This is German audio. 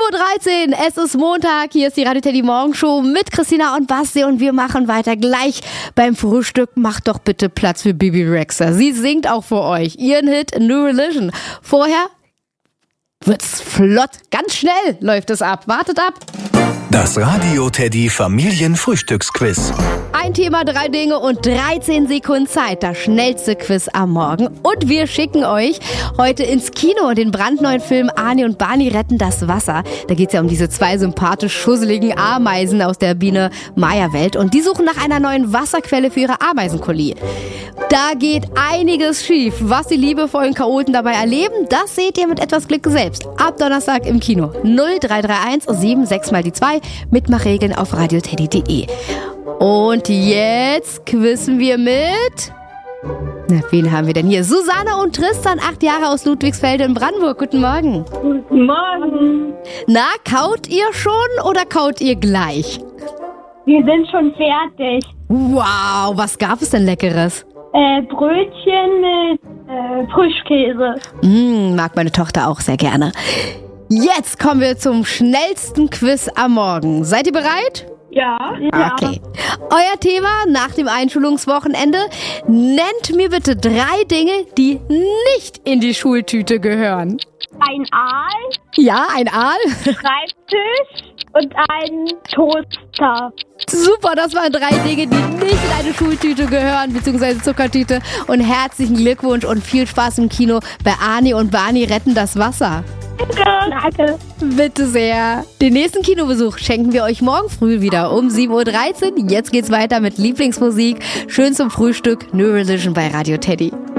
7:13 Uhr, es ist Montag, hier ist die Radio Teddy Morgenshow mit Christina und Basti und wir machen weiter gleich beim Frühstück. Macht doch bitte Platz für Bibi Rexha. Sie singt auch für euch ihren Hit New Religion. Vorher wird's flott, ganz schnell läuft es ab. Wartet ab. Das Radio Teddy Familienfrühstücksquiz. Ein Thema, 3 Dinge und 13 Sekunden Zeit. Das schnellste Quiz am Morgen. Und wir schicken euch heute ins Kino den brandneuen Film Arnie und Barney retten das Wasser. Da geht's ja um diese 2 sympathisch schusseligen Ameisen aus der Biene Maya-Welt. Und die suchen nach einer neuen Wasserquelle für ihre Ameisenkolonie. Da geht einiges schief. Was die liebevollen Chaoten dabei erleben, das seht ihr mit etwas Glück selbst. Ab Donnerstag im Kino. 0331 76 mal die 2. Mitmachregeln auf radioteddy.de. Und jetzt quizzen wir mit... Na, wen haben wir denn hier? Susanne und Tristan, 8 Jahre aus Ludwigsfelde in Brandenburg. Guten Morgen. Guten Morgen. Na, kaut ihr schon oder kaut ihr gleich? Wir sind schon fertig. Wow, was gab es denn Leckeres? Brötchen mit Frischkäse. Mag meine Tochter auch sehr gerne. Jetzt kommen wir zum schnellsten Quiz am Morgen. Seid ihr bereit? Ja. Okay. Euer Thema nach dem Einschulungswochenende. Nennt mir bitte 3 Dinge, die nicht in die Schultüte gehören. Ein Aal, Ja, ein Aal. Schreibtisch und ein Toaster. Super, das waren 3 Dinge, die nicht in eine Schultüte gehören, beziehungsweise Zuckertüte. Und herzlichen Glückwunsch und viel Spaß im Kino bei Arnie und Barney retten das Wasser. Danke. Bitte sehr. Den nächsten Kinobesuch schenken wir euch morgen früh wieder um 7:13 Uhr. Jetzt geht's weiter mit Lieblingsmusik. Schön zum Frühstück. New Religion bei Radio Teddy.